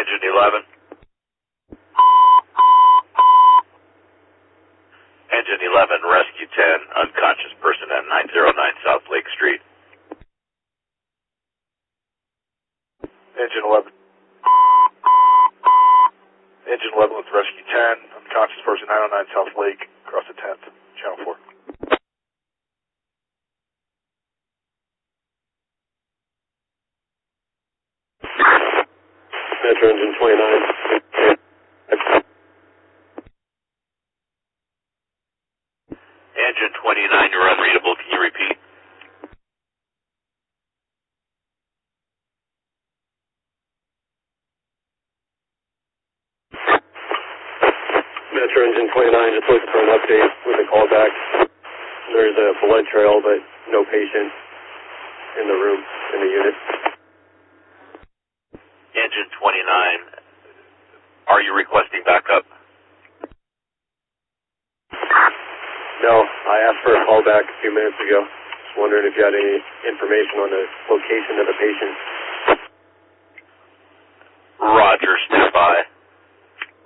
Engine 11. Engine 11, Rescue 10, unconscious person at 909 South Lake Street. Engine 11. Engine 11 with Rescue 10, unconscious person 909 South Lake, across the 10th, Channel 4. Metro Engine 29. Engine 29, you're unreadable. Can you repeat? Metro Engine 29, just looking for an update with a callback. There's a blood trail, but no patient in the room, in the unit. Engine 29, are you requesting backup? No, I asked for a callback a few minutes ago. Just wondering if you had any information on the location of the patient.